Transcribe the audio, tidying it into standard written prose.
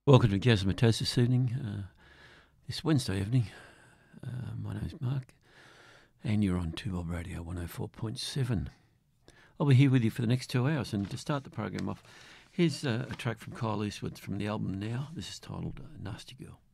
Welcome to Gazimatos this evening, this Wednesday evening. My name's Mark, and you're on 2 Bob Radio 104.7. I'll be here with you for the next 2 hours, and to start the program off, here's a track from Kyle Eastwood from the album Now. This is titled Nasty Girl.